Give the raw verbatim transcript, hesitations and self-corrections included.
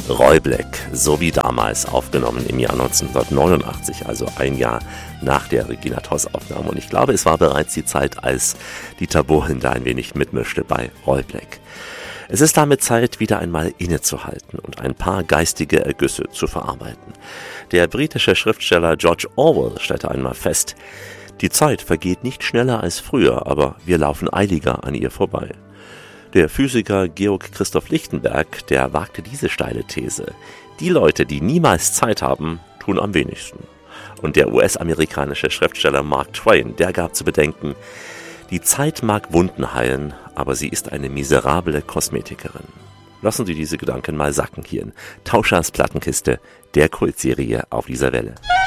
Roy Black, so wie damals, aufgenommen im Jahr neunzehnhundertneunundachtzig, also ein Jahr nach der Regina Toss-Aufnahme. Und ich glaube, es war bereits die Zeit, als Dieter Bohlen da ein wenig mitmischte bei Roy Black. Es ist damit Zeit, wieder einmal innezuhalten und ein paar geistige Ergüsse zu verarbeiten. Der britische Schriftsteller George Orwell stellte einmal fest: Die Zeit vergeht nicht schneller als früher, aber wir laufen eiliger an ihr vorbei. Der Physiker Georg Christoph Lichtenberg, der wagte diese steile These: Die Leute, die niemals Zeit haben, tun am wenigsten. Und der U S-amerikanische Schriftsteller Mark Twain, der gab zu bedenken: Die Zeit mag Wunden heilen, aber sie ist eine miserable Kosmetikerin. Lassen Sie diese Gedanken mal sacken hier in Tauschers Plattenkiste, der Kultserie auf dieser Welle.